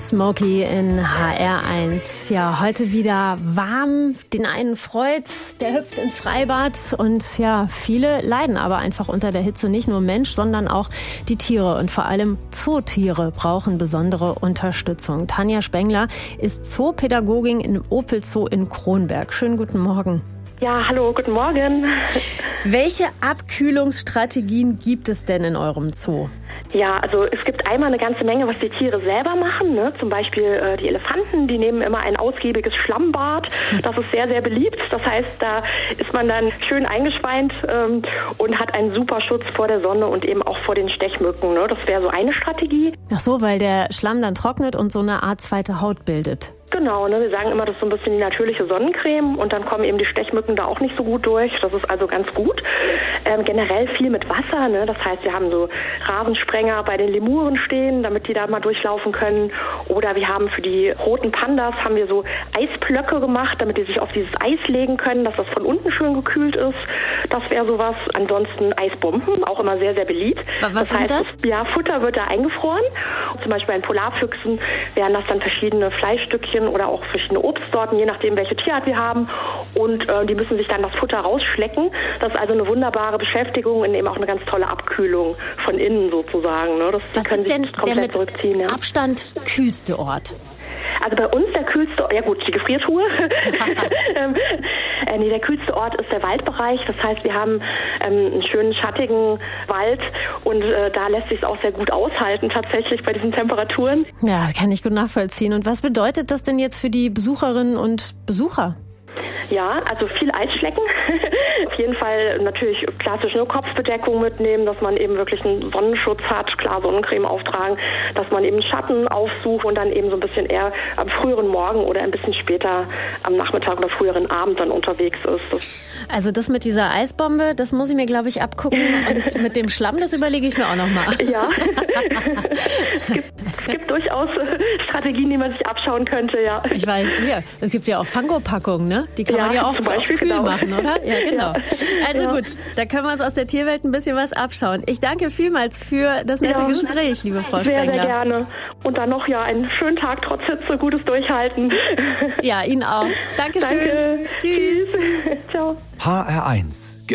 Smokey in HR1. Ja, heute wieder warm. Den einen freut's, der hüpft ins Freibad. Und ja, viele leiden aber einfach unter der Hitze. Nicht nur Mensch, sondern auch die Tiere. Und vor allem Zootiere brauchen besondere Unterstützung. Tanja Spengler ist Zoopädagogin im Opel Zoo in Kronberg. Schönen guten Morgen. Ja, hallo, guten Morgen. Welche Abkühlungsstrategien gibt es denn in eurem Zoo? Ja, also es gibt einmal eine ganze Menge, was die Tiere selber machen. Ne? Zum Beispiel die Elefanten, die nehmen immer ein ausgiebiges Schlammbad. Das ist sehr, sehr beliebt. Das heißt, da ist man dann schön eingeschweint und hat einen super Schutz vor der Sonne und eben auch vor den Stechmücken. Ne? Das wäre so eine Strategie. Ach so, weil der Schlamm dann trocknet und so eine Art zweite Haut bildet. Genau, ne? Wir sagen immer, das ist so ein bisschen die natürliche Sonnencreme und dann kommen eben die Stechmücken da auch nicht so gut durch. Das ist also ganz gut. Generell viel mit Wasser, ne? Das heißt, wir haben so Rasensprenger bei den Lemuren stehen, damit die da mal durchlaufen können. Oder wir haben für die roten Pandas haben wir so Eisblöcke gemacht, damit die sich auf dieses Eis legen können, dass das von unten schön gekühlt ist. Das wäre sowas. Ansonsten Eisbomben, auch immer sehr, sehr beliebt. Was sind das? Ja, Futter wird da eingefroren. Zum Beispiel bei den Polarfüchsen wären das dann verschiedene Fleischstückchen oder auch verschiedene Obstsorten, je nachdem, welche Tierart wir haben. Und die müssen sich dann das Futter rausschlecken. Das ist also eine wunderbare Beschäftigung und eben auch eine ganz tolle Abkühlung von innen sozusagen. Ne? Was ist denn der mit Abstand kühlste Ort? Also bei uns der kühlste Ort, ja gut, die Gefriertruhe. Der kühlste Ort ist der Waldbereich. Das heißt, wir haben einen schönen schattigen Wald und da lässt sich es auch sehr gut aushalten tatsächlich bei diesen Temperaturen. Ja, das kann ich gut nachvollziehen. Und was bedeutet das denn jetzt für die Besucherinnen und Besucher? Ja, also viel Eisschlecken. Auf jeden Fall natürlich klassisch eine Kopfbedeckung mitnehmen, dass man eben wirklich einen Sonnenschutz hat, klar Sonnencreme auftragen, dass man eben Schatten aufsucht und dann eben so ein bisschen eher am früheren Morgen oder ein bisschen später am Nachmittag oder früheren Abend dann unterwegs ist. Also das mit dieser Eisbombe, das muss ich mir, glaube ich, abgucken. Und mit dem Schlamm, das überlege ich mir auch nochmal. Ja, es gibt durchaus Strategien, die man sich abschauen könnte, ja. Ich weiß, ja, es gibt ja auch Fango-Packungen, ne? Die kann man ja auch auf kühl machen, oder? Ja, genau. Ja. Also gut, da können wir uns aus der Tierwelt ein bisschen was abschauen. Ich danke vielmals für das nette Gespräch, liebe Frau Spengler. Sehr, sehr gerne. Und dann noch einen schönen Tag trotz Hitze, gutes Durchhalten. Ja, Ihnen auch. Dankeschön. Danke. Tschüss. Ciao. HR1